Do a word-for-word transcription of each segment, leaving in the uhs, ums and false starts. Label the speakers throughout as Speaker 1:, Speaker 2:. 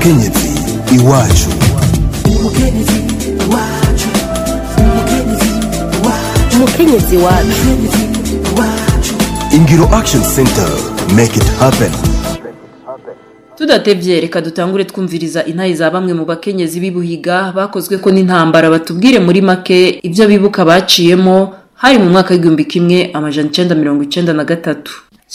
Speaker 1: umukenyezi iwacu.
Speaker 2: umukenyezi wacu.
Speaker 1: Ingiro Action Center, make it happen.
Speaker 3: Tudatevye reka dutangure twumviriza intayi za bamwe mu bakenyezi bibuhiga bakozwe ko n'intambara, batubwire muri make ivyo bibuka baciyemo hari mu mwaka w'igihumbi kimwe amajana icenda mirongo icenda na gatatu.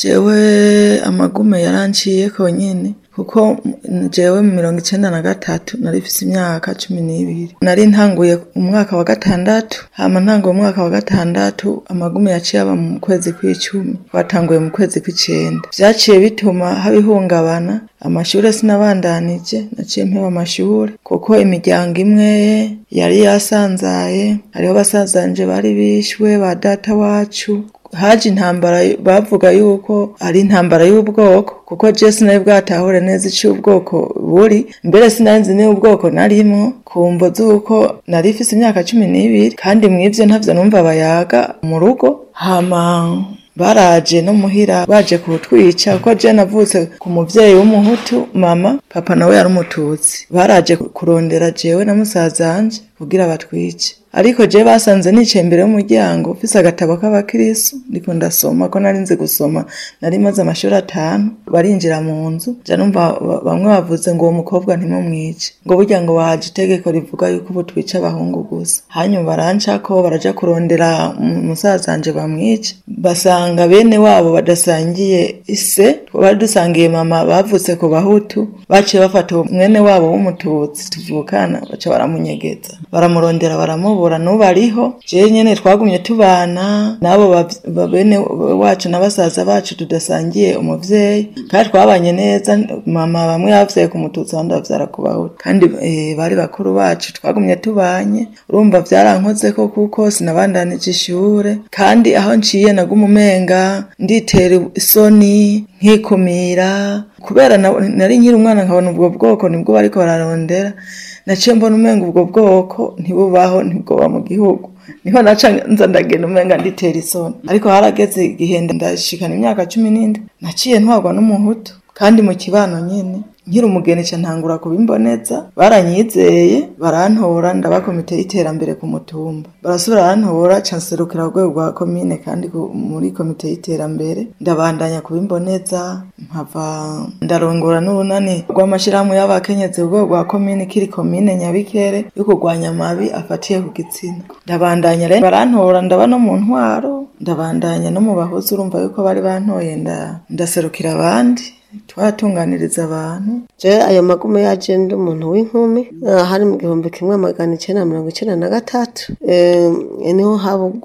Speaker 4: Jewe amagume yaranciye ko nyene kuko jewe mu mirongo icenda na gatatu nari mfise imyaka cumi n'ibiri, nari ntanguye umwaka wa gatandatu. Hama ntanguye umwaka wa gatandatu amagume yaciye aba mu kwezi kw'icumi, twatanguye mu kwezi kw'icenda. Vyaciye bituma habihungabana, amashure sinabandanije, naciye mpeba amashure kuko imiryango imwe yari yasanzaye, hariho basazanje bari bishwe ba data wacu. Haje intambara bavuga yuko ari intambara y'ubwoko, kuko je sinari bwatahure neza ico ubwoko buri, mbere sinanzi ne ubwoko narimo, kumvo zuko nari ifise imyaka cumi n'ibiri kandi mw'ivyo ntavyo numva bayaga mu rugo. Hama baraje no muhira baje kutwica kuko je navutse ku muvyeyi w'umuhutu, mama papa nawe yari umututsi. Baraje kurondera jewe na musazanje kugira batwice, ariko je basanze nicaye imbere y'umuryango mfise agatabo k'abakristo ndiko ndasoma, ko nari nzi gusoma, nari maze amashuri atanu. Barinjira mu nzu, ja numva bamwe bavuze ngo uwo mukobwa ntimumwice, ngo burya ngo bahaje itegeko rivuga yuko ubu twica abahungu gusa. Hanyuma barancako baraja kurondera musazanje bamwice, basanga bene wabo badasangiye ise, bari dusangiye mama bavutse ku bahutu, baciye bafata mwene wabo w'umututsi tuvukana, baca baramunyegeza, baramurondera baramubura, n'ubu ariho. Je nyene twagumye tubana nabo bene wacu n'abasaza bacu tudasangiye umuvyeyi, kandi twabanye neza. Mama bamwe yavyaye ku mututsi abandi bavyara ku bahutu, kandi e, bari bakuru bacu, twagumye tubanye. Urumva vyarankozeko kuko sinabandanije ishure, kandi aho nciye naguma umenga nditera isoni nkikumira, kubera nari nkiri umwana nkabona ubwo bwoko nibwo bariko bararondera. Naciye mbona umenga ubwo bwoko ntibubaho, ntibwoba mu gihugu, niho naca nza ndagenda umenga nditera isoni. Ariko harageze igihe ndashikana imyaka cumi n'indwi, naciye ntwagwa n'umuhutu, kandi mu kibano nyene nkiri umugeni ca ntangura kubimboneza. Baranyizeye barantora, ndaba komite y'iterambere ku mutumba, barasubira barantora ca nserukira urwego rwa komine, kandi muri komite y'iterambere ndabandanya kubimboneza, mpava ndarongora n'urunani rw'amashirahamwe y'abakenyezi urwego rwa komine kiri komine Nyabikere yo kurwanya amabi afatiye ku gitsina. Ndabandanya rero barantora, ndaba no mu ntwaro, ndabandanya no mu bahuzi. Urumva yuko bari bantoye ndaserukira abandi, twatunganiriza abantu.
Speaker 2: Je ayo magume yaje ndi umuntu w'inkumi, hari mu gihumbi kimwe amagana icenda mirongo icenda na gatatu, eh niho haba